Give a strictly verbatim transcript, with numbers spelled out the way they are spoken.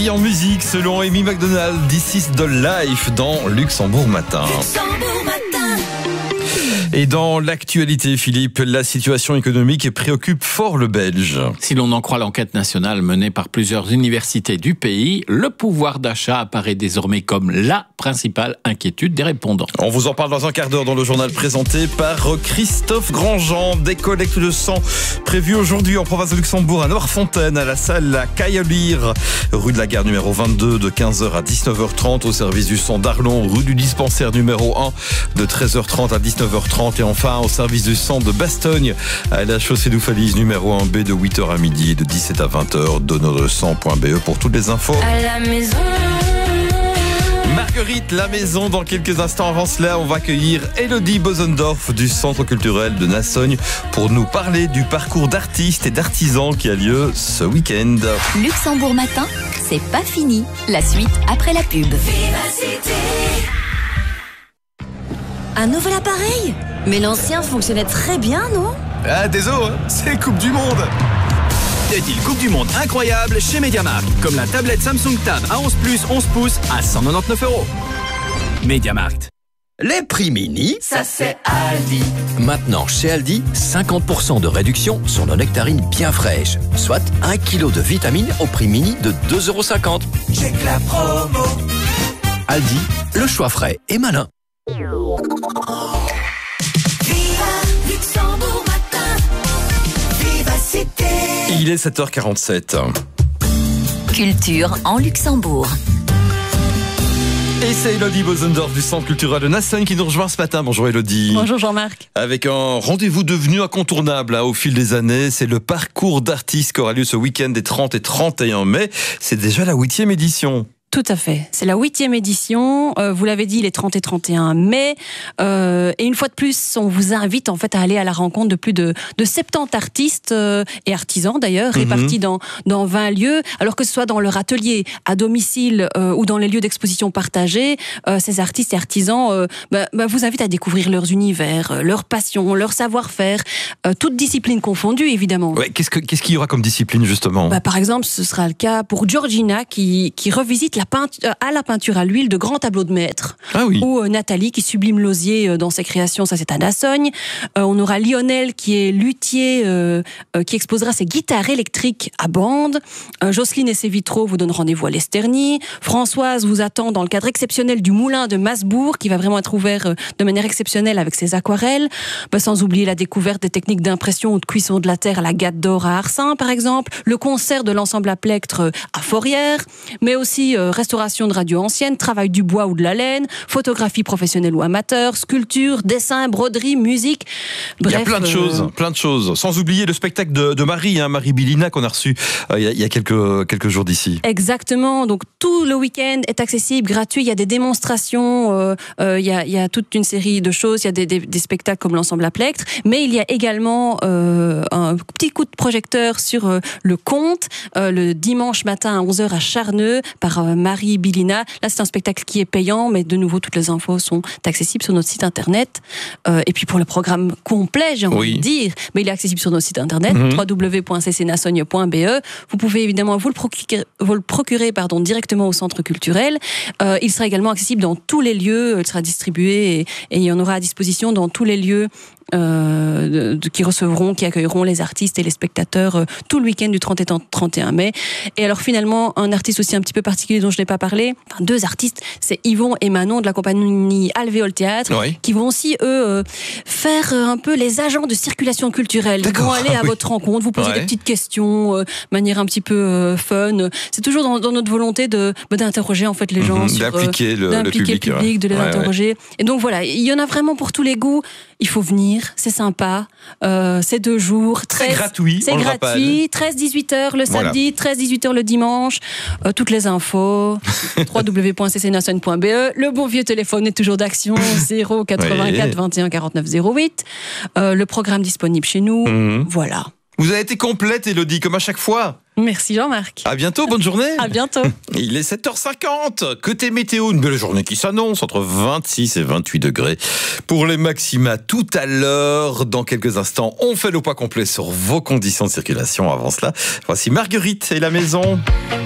vie en musique selon Amy Macdonald. This is the life dans Luxembourg Matin. Luxembourg Matin. Et dans l'actualité, Philippe, la situation économique préoccupe fort le Belge. Si l'on en croit l'enquête nationale menée par plusieurs universités du pays, le pouvoir d'achat apparaît désormais comme la principale inquiétude des répondants. On vous en parle dans un quart d'heure dans le journal présenté par Christophe Grandjean. Des collectes de sang prévues aujourd'hui en province de Luxembourg à Noirfontaine, à la salle La Caille-à-Lire, rue de la Gare numéro vingt-deux de quinze heures à dix-neuf heures trente, au service du sang d'Arlon, rue du dispensaire numéro un de treize heures trente à dix-neuf heures trente, et enfin au service du sang de Bastogne à la chaussée d'Oufalise numéro un B de huit heures à midi et de dix-sept à vingt heures. donneur de sang point b e pour toutes les infos. À la maison. Marguerite, la maison dans quelques instants. Avant cela, on va accueillir Elodie Bosendorf du Centre culturel de Nassogne pour nous parler du parcours d'artistes et d'artisans qui a lieu ce week-end. Luxembourg Matin, c'est pas fini. La suite après la pub. Vivacité. Un nouvel appareil? Mais l'ancien fonctionnait très bien, non? Ah, désolé, hein, c'est Coupe du Monde. Des deals Coupe du Monde incroyables chez MediaMarkt. Comme la tablette Samsung Tab A onze plus onze pouces à cent quatre-vingt-dix-neuf euros. MediaMarkt. Les prix mini, Ça c'est Aldi. maintenant chez Aldi, cinquante pour cent de réduction sur nos nectarines bien fraîches, soit un kilo de vitamines au prix mini de deux euros cinquante. Check la promo. Aldi, le choix frais et malin. Viva Luxembourg Matin. Vivacité. Il est sept heures quarante-sept. Culture en Luxembourg. Et c'est Elodie Bosendorf du Centre culturel de Nassogne qui nous rejoint ce matin. Bonjour Elodie. Bonjour Jean-Marc. Avec un rendez-vous devenu incontournable hein, au fil des années, c'est le parcours d'artistes qui aura lieu ce week-end des trente et trente et un mai. C'est déjà la huitième édition. Tout à fait. C'est la huitième édition. Euh, vous l'avez dit, les trente et trente et un mai. Euh, et une fois de plus, on vous invite en fait à aller à la rencontre de plus de, de soixante-dix artistes euh, et artisans d'ailleurs, Mhm. répartis dans, dans vingt lieux. Alors que ce soit dans leur atelier, à domicile euh, ou dans les lieux d'exposition partagés, euh, ces artistes et artisans euh, bah, bah, vous invitent à découvrir leurs univers, euh, leurs passions, leur savoir-faire, euh, toutes disciplines confondues évidemment. Ouais, qu'est-ce, que, qu'est-ce qu'il y aura comme discipline justement? Bah, par exemple, ce sera le cas pour Georgina qui, qui revisite la peinture, à la peinture à l'huile de grands tableaux de maître. Ah oui. Ou euh, Nathalie qui sublime l'osier euh, dans ses créations, ça c'est à Nassogne. Euh, on aura Lionel qui est luthier, euh, euh, qui exposera ses guitares électriques à bande. Euh, Jocelyne et ses vitraux vous donnent rendez-vous à l'Esternie. Françoise vous attend dans le cadre exceptionnel du moulin de Masbourg qui va vraiment être ouvert euh, de manière exceptionnelle avec ses aquarelles. Bah, sans oublier la découverte des techniques d'impression ou de cuisson de la terre à la Gâte d'Or à Arsin par exemple. Le concert de l'ensemble à plectre euh, à Fourrières. Mais aussi euh, restauration de radio ancienne, travail du bois ou de la laine, photographie professionnelle ou amateur, sculpture, dessin, broderie, musique. Bref, il y a plein de euh, choses, plein de choses. Sans oublier le spectacle de, de Marie, hein, Marie Bilina qu'on a reçu euh, il, y a, il y a quelques, quelques jours d'ici. Exactement. Donc tout le week-end est accessible, gratuit. Il y a des démonstrations, euh, euh, il, y a, il y a toute une série de choses. Il y a des, des, des spectacles comme l'ensemble à plectre, mais il y a également euh, un petit coup de projecteur sur euh, le conte euh, le dimanche matin à onze heures à Charneux par euh, Marie Bilina. Là, c'est un spectacle qui est payant, mais de nouveau, toutes les infos sont accessibles sur notre site internet. Euh, et puis pour le programme complet, j'ai envie Oui. de dire, mais il est accessible sur notre site internet, Mhm. w w w point c c nassogne point b e. Vous pouvez évidemment vous le procurer, vous le procurer pardon, directement au centre culturel. Euh, il sera également accessible dans tous les lieux, il sera distribué et, et il y en aura à disposition dans tous les lieux euh, de, de, qui recevront, qui accueilleront les artistes et les spectateurs euh, tout le week-end du trente et trente et un mai. Et alors finalement, un artiste aussi un petit peu particulier dont je n'ai pas parlé, enfin deux artistes, c'est Yvon et Manon de la compagnie Alvéole Théâtre, Oui. qui vont aussi, eux, euh, faire euh, un peu les agents de circulation culturelle. Ils D'accord. vont aller à Oui. votre rencontre, vous poser Ouais. des petites questions, euh, de manière un petit peu euh, fun. C'est toujours dans, dans notre volonté de bah, d'interroger en fait les gens, Mhm. sur, euh, D'impliquer le, le d'impliquer public. le public, ouais. de les Ouais, ouais. interroger. Et donc voilà, il y en a vraiment pour tous les goûts. Il faut venir, c'est sympa, euh, c'est deux jours. C'est treize gratuit, C'est on le gratuit, treize à dix-huit heures le Voilà. samedi, treize à dix-huit heures le dimanche. Euh, toutes les infos, w w w point c c nassogne point b e. Le bon vieux téléphone est toujours d'action, zéro quatre-vingt-quatre vingt et un quarante-neuf zéro huit. Euh, le programme disponible chez nous, Mhm. voilà. Vous avez été complète, Elodie, comme à chaque fois. Merci Jean-Marc. À bientôt, bonne journée. À bientôt. Il est sept heures cinquante. Côté météo, une belle journée qui s'annonce entre vingt-six et vingt-huit degrés. Pour les maxima, tout à l'heure, dans quelques instants, on fait le point complet sur vos conditions de circulation. Avant cela, voici Marguerite et la maison.